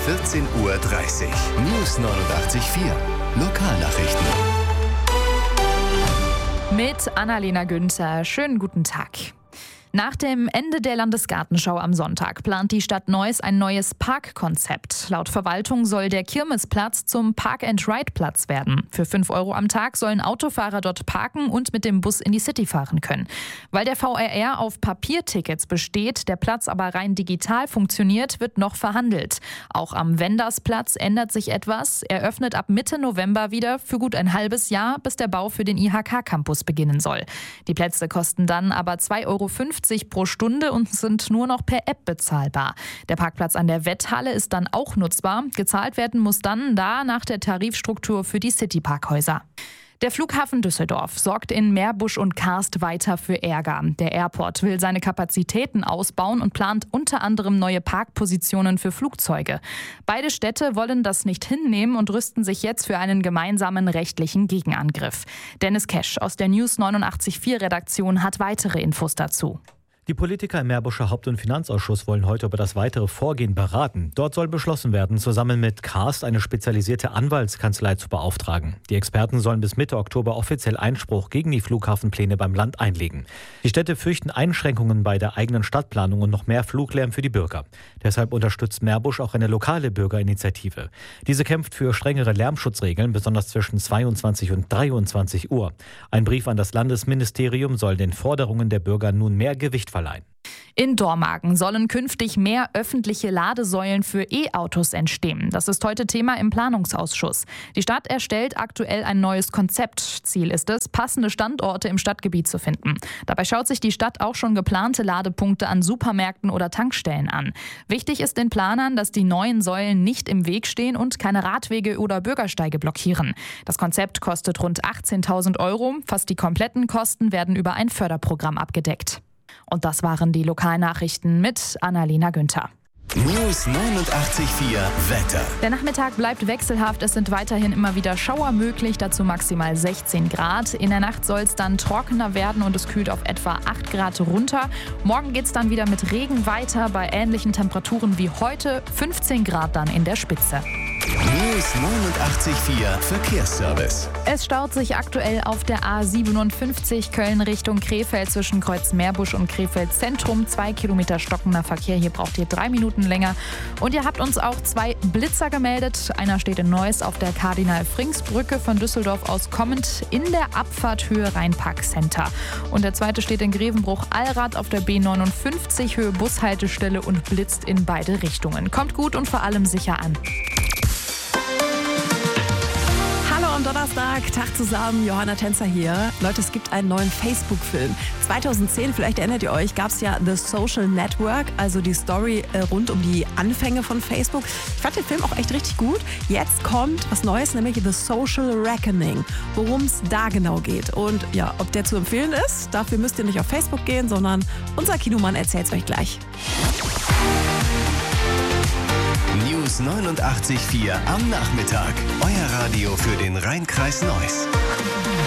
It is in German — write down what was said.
14:30 Uhr. News 89.4. Lokalnachrichten. Mit Annalena Günther. Schönen guten Tag. Nach dem Ende der Landesgartenschau am Sonntag plant die Stadt Neuss ein neues Parkkonzept. Laut Verwaltung soll der Kirmesplatz zum Park-and-Ride-Platz werden. Für 5 Euro am Tag sollen Autofahrer dort parken und mit dem Bus in die City fahren können. Weil der VRR auf Papiertickets besteht, der Platz aber rein digital funktioniert, wird noch verhandelt. Auch am Wendersplatz ändert sich etwas. Er öffnet ab Mitte November wieder für gut ein halbes Jahr, bis der Bau für den IHK-Campus beginnen soll. Die Plätze kosten dann aber 2,50 Euro pro Stunde und sind nur noch per App bezahlbar. Der Parkplatz an der Wetthalle ist dann auch nutzbar. Gezahlt werden muss dann nach der Tarifstruktur für die Cityparkhäuser. Der Flughafen Düsseldorf sorgt in Meerbusch und Karst weiter für Ärger. Der Airport will seine Kapazitäten ausbauen und plant unter anderem neue Parkpositionen für Flugzeuge. Beide Städte wollen das nicht hinnehmen und rüsten sich jetzt für einen gemeinsamen rechtlichen Gegenangriff. Dennis Kesch aus der News 89.4 Redaktion hat weitere Infos dazu. Die Politiker im Meerbuscher Haupt- und Finanzausschuss wollen heute über das weitere Vorgehen beraten. Dort soll beschlossen werden, zusammen mit Karst eine spezialisierte Anwaltskanzlei zu beauftragen. Die Experten sollen bis Mitte Oktober offiziell Einspruch gegen die Flughafenpläne beim Land einlegen. Die Städte fürchten Einschränkungen bei der eigenen Stadtplanung und noch mehr Fluglärm für die Bürger. Deshalb unterstützt Meerbusch auch eine lokale Bürgerinitiative. Diese kämpft für strengere Lärmschutzregeln, besonders zwischen 22 und 23 Uhr. Ein Brief an das Landesministerium soll den Forderungen der Bürger nun mehr Gewicht verleihen. In Dormagen sollen künftig mehr öffentliche Ladesäulen für E-Autos entstehen. Das ist heute Thema im Planungsausschuss. Die Stadt erstellt aktuell ein neues Konzept. Ziel ist es, passende Standorte im Stadtgebiet zu finden. Dabei schaut sich die Stadt auch schon geplante Ladepunkte an Supermärkten oder Tankstellen an. Wichtig ist den Planern, dass die neuen Säulen nicht im Weg stehen und keine Radwege oder Bürgersteige blockieren. Das Konzept kostet rund 18.000 Euro. Fast die kompletten Kosten werden über ein Förderprogramm abgedeckt. Und das waren die Lokalnachrichten mit Annalena Günther. News 89.4 Wetter. Der Nachmittag bleibt wechselhaft. Es sind weiterhin immer wieder Schauer möglich, dazu maximal 16 Grad. In der Nacht soll es dann trockener werden und es kühlt auf etwa 8 Grad runter. Morgen geht es dann wieder mit Regen weiter bei ähnlichen Temperaturen wie heute. 15 Grad dann in der Spitze. News 89.4 Verkehrsservice. Es staut sich aktuell auf der A57 Köln Richtung Krefeld zwischen Kreuz Meerbusch und Krefeld Zentrum. 2 Kilometer stockender Verkehr. Hier braucht ihr 3 Minuten länger. Und ihr habt uns auch 2 Blitzer gemeldet. Einer steht in Neuss auf der Kardinal-Frings-Brücke von Düsseldorf aus kommend in der Abfahrt Höhe Rheinpark-Center. Und der zweite steht in Grevenbruch-Allrath auf der B59 Höhe Bushaltestelle und blitzt in beide Richtungen. Kommt gut und vor allem sicher an. Am Donnerstag, Tag zusammen, Johanna Tänzer hier. Leute, es gibt einen neuen Facebook-Film. 2010, vielleicht erinnert ihr euch, gab es ja The Social Network, also die Story rund um die Anfänge von Facebook. Ich fand den Film auch echt richtig gut. Jetzt kommt was Neues, nämlich The Social Reckoning, worum es da genau geht. Und ja, ob der zu empfehlen ist, dafür müsst ihr nicht auf Facebook gehen, sondern unser Kinomann erzählt es euch gleich. News 89.4 am Nachmittag. Euer Radio für den Rhein-Kreis Neuss.